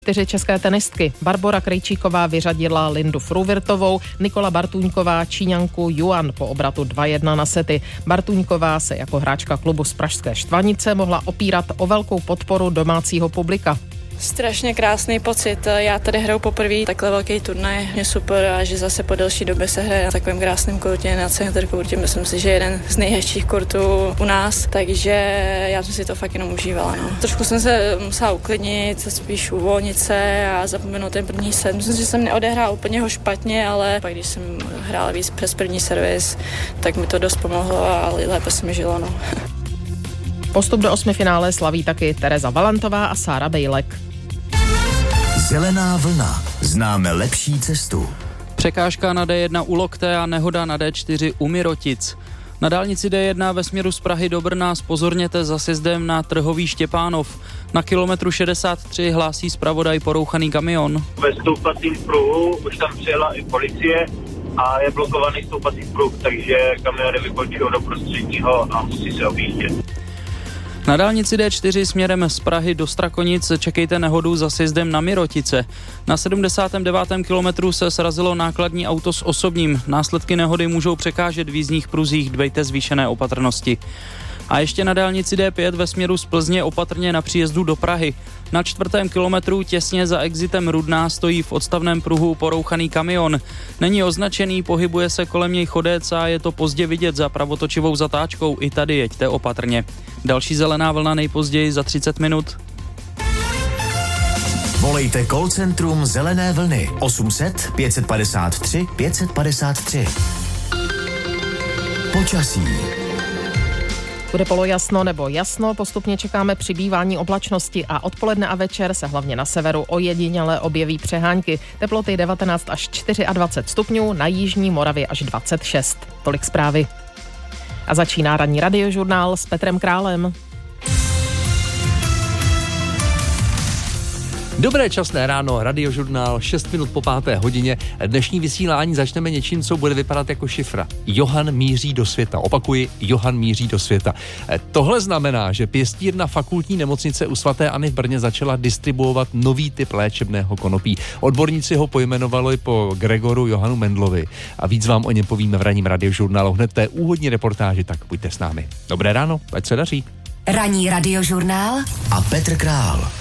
4 české tenistky. Barbora Krejčíková vyřadila Lindu Fruvirtovou, Nikola Bartůňková Číňanku Yuan po obratu 2-1 na sety. Bartůňková se jako hráčka klubu z pražské Štvanice mohla opírat o velkou podporu domácího publika. Strašně krásný pocit. Já tady hraju poprvé takhle velký turnaj. Je super a že zase po delší době se hraje na takovém krásném kurtě, na Centercourtě. Myslím si, že je jeden z nejhezčích kurtů u nás, takže já jsem si to fakt jenom užívala. No. Trošku jsem se musela uklidnit, spíš uvolnit se a zapomenout ten první set. Myslím, že jsem neodehrála úplně ho špatně, ale pak když jsem hrála víc přes první servis, tak mi to dost pomohlo a lépe se mi žilo. No. Postup do 8. finále slaví taky Tereza Valantová a Sára Bejlek. Zelená vlna. Známe lepší cestu. Překážka na D1 u Lokte a nehoda na D4 u Mirotic. Na dálnici D1 ve směru z Prahy do Brna zpozorněte za sjezdem na Trhový Štěpánov. Na kilometru 63 hlásí zpravodaj porouchaný kamion. Ve stoupacím pruhu už tam přijela i policie a je blokovaný stoupací pruh, takže kamiony vybočují do prostředního a musí se objíždět. Na dálnici D4 směrem z Prahy do Strakonic čekejte nehodu za sjezdem na Mirotice. Na 79. kilometru se srazilo nákladní auto s osobním. Následky nehody můžou překážet v jízdních pruzích, dbejte zvýšené opatrnosti. A ještě na dálnici D5 ve směru z Plzně opatrně na příjezdu do Prahy. Na 4. kilometru těsně za exitem Rudná stojí v odstavném pruhu porouchaný kamion. Není označený, pohybuje se kolem něj chodec a je to pozdě vidět za pravotočivou zatáčkou. I tady jeďte opatrně. Další zelená vlna nejpozději za 30 minut. Volejte call centrum Zelené vlny 800 553 553. Počasí. Bude polojasno nebo jasno, postupně čekáme přibývání oblačnosti a odpoledne a večer se hlavně na severu ojediněle objeví přehánky. Teploty 19 až 24 stupňů, na jižní Moravě až 26. Tolik zprávy. A začíná ranní radiožurnál s Petrem Králem. Dobré časné ráno, radiožurnál 6 minut po 5. hodině. Dnešní vysílání začneme něčím, co bude vypadat jako šifra. Johan míří do světa. Opakuji, Johan míří do světa. Tohle znamená, že pěstírna fakultní nemocnice u svaté Anny v Brně začala distribuovat nový typ léčebného konopí. Odborníci ho pojmenovali po Gregoru Johanu Mendlovi. A víc vám o něm povíme v ranním radiožurnálu hned té úvodní reportáži, tak buďte s námi. Dobré ráno, ať se daří. Ranní radiožurnál a Petr Král.